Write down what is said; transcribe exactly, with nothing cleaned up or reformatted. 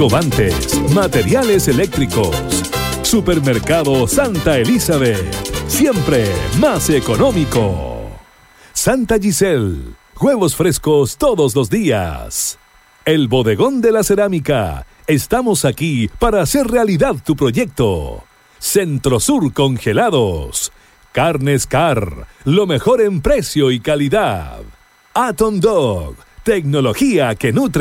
Covantes, materiales eléctricos. Supermercado Santa Elizabeth, siempre más económico. Santa Giselle, huevos frescos todos los días. El Bodegón de la Cerámica, estamos aquí para hacer realidad tu proyecto. Centro Sur Congelados. Carnes Car, lo mejor en precio y calidad. Atom Dog, tecnología que nutre.